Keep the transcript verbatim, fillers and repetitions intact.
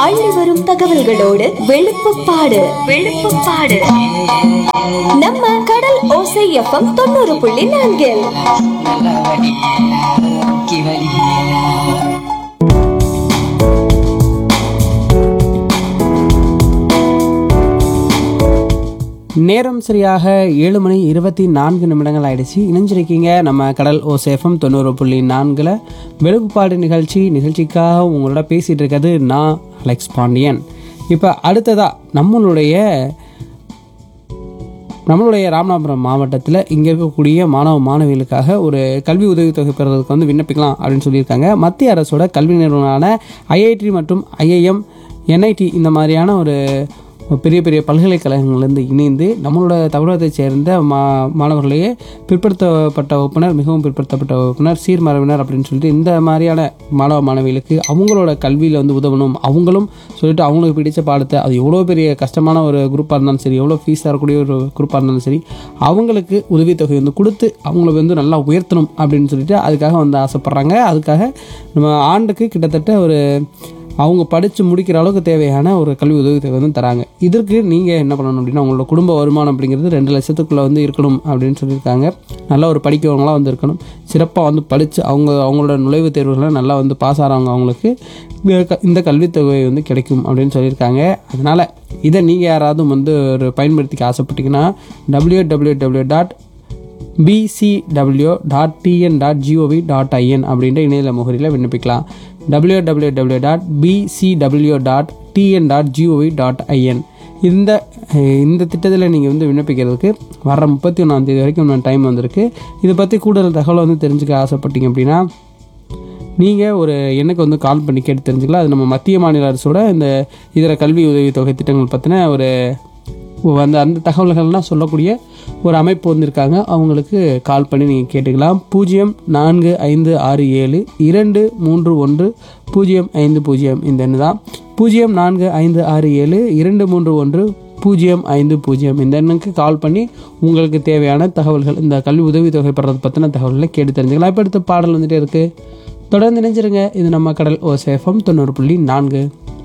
அள்ளி வரும் தகவல்களோடு வெளுப்புப்பாடு வெளுப்புப்பாடு நம்ம கடல் ஓசை எஃப்எம் தொண்ணூறு புள்ளி நான்கில். நேரம் சரியாக ஏழு மணி இருபத்தி நான்கு நிமிடங்கள் ஆயிடுச்சு. இணைஞ்சிருக்கீங்க நம்ம கடல் ஓசேஃபம் தொண்ணூறு புள்ளி நான்கில் வெளுப்புப்பாடு நிகழ்ச்சி. நிகழ்ச்சிக்காக உங்களோட பேசிகிட்டு இருக்கிறது நான் அலெக்ஸ் பாண்டியன். இப்போ அடுத்ததாக நம்மளுடைய நம்மளுடைய ராமநாதபுரம் மாவட்டத்தில் இங்கே இருக்கக்கூடிய மாணவ மாணவிகளுக்காக ஒரு கல்வி உதவித்தொகை பெறுறதுக்கு வந்து விண்ணப்பிக்கலாம் அப்படின்னு சொல்லியிருக்காங்க. மத்திய அரசோட கல்வி நிறுவனமான ஐஐடி மற்றும் ஐஐஎம் என்ஐடி இந்த மாதிரியான ஒரு பெரிய பெரிய பல்கலைக்கழகங்கள்லேருந்து இணைந்து நம்மளோட தமிழகத்தை சேர்ந்த மா மாணவர்களையே பிற்படுத்தப்பட்ட வகுப்பினர், மிகவும் பிற்படுத்தப்பட்ட வகுப்பினர், சீர்மரபினர் அப்படின்னு சொல்லிட்டு இந்த மாதிரியான மாணவ மாணவிகளுக்கு அவங்களோட கல்வியில் வந்து உதவணும். அவங்களும் சொல்லிட்டு அவங்களுக்கு பிடிச்ச பாடத்தை, அது எவ்வளோ பெரிய கஷ்டமான ஒரு குரூப்பாக இருந்தாலும் சரி, எவ்வளோ ஃபீஸ் தரக்கூடிய ஒரு குரூப்பாக இருந்தாலும் சரி, அவங்களுக்கு உதவித்தொகை வந்து கொடுத்து அவங்கள வந்து நல்லா உயர்த்தணும் அப்படின்னு சொல்லிட்டு அதுக்காக வந்து ஆசைப்பட்றாங்க. அதுக்காக நம்ம ஆண்டுக்கு கிட்டத்தட்ட ஒரு அவங்க படித்து முடிக்கிற அளவுக்கு தேவையான ஒரு கல்வி உதவித்தொகை வந்து தராங்க. இதற்கு நீங்கள் என்ன பண்ணணும் அப்படின்னா, உங்களோட குடும்ப வருமானம் அப்படிங்கிறது ரெண்டு லட்சத்துக்குள்ளே வந்து இருக்கணும் அப்படின்னு சொல்லியிருக்காங்க. நல்லா ஒரு படிக்கிறவங்களாம் வந்து இருக்கணும். சிறப்பாக வந்து படித்து அவங்க அவங்களோட நுழைவுத் தேர்வுகளை நல்லா வந்து பாஸ் ஆகிறவங்க அவங்களுக்கு இந்த கல்வித்தொகை வந்து கிடைக்கும் அப்படின்னு சொல்லியிருக்காங்க. அதனால் இதை நீங்கள் யாராவது வந்து ஒரு பயன்படுத்திக்க ஆசைப்பட்டீங்கன்னா W W W dot PCW dot TN dot gov dot IN அப்படின்ற இணையதள முகவரியில் விண்ணப்பிக்கலாம். W W W dot PCW dot TN dot gov dot IN இந்த இந்த திட்டத்தில் நீங்கள் வந்து விண்ணப்பிக்கிறதுக்கு வர முப்பத்தி ஒன்றாம் தேதி வரைக்கும் இன்னும் டைம் வந்திருக்கு. இதை பற்றி கூடுதல் தகவலை வந்து தெரிஞ்சுக்க ஆசைப்பட்டீங்க அப்படின்னா நீங்கள் ஒரு எண்ணுக்கு வந்து கால் பண்ணி கேட்டு தெரிஞ்சுக்கலாம். அது நம்ம மத்திய மாநில அரசோட இந்த இதர கல்வி உதவித்தொகை திட்டங்கள் பற்றின ஒரு அந்த அந்த தகவல்கள்லாம் சொல்லக்கூடிய ஒரு அமைப்பு வந்திருக்காங்க. அவங்களுக்கு கால் பண்ணி நீங்கள் கேட்டுக்கலாம். பூஜ்ஜியம் நான்கு ஐந்து ஆறு ஏழு இரண்டு மூன்று ஒன்று பூஜ்ஜியம் ஐந்து பூஜ்ஜியம் இந்த எண்ணு தான். பூஜ்ஜியம் நான்கு ஐந்து ஆறு ஏழு இரண்டு மூன்று ஒன்று பூஜ்ஜியம் ஐந்து பூஜ்ஜியம் இந்த எண்ணுக்கு கால் பண்ணி உங்களுக்கு தேவையான தகவல்கள், இந்த கல்வி உதவித்தொகை பெறதை பற்றின தகவல்களை கேட்டு தெரிஞ்சுக்கலாம். இப்போ அடுத்த பாடல் வந்துகிட்டே இருக்குது. தொடர்ந்து நினைச்சிருங்க. இது நம்ம கடல் ஓசேஃபம் தொண்ணூறு புள்ளி நான்கு.